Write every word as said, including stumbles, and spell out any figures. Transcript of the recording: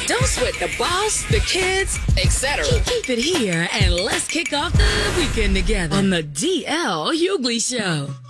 Don't sweat the boss, the kids, et cetera. Keep it here and let's kick off the weekend together on the D L Hughley Show.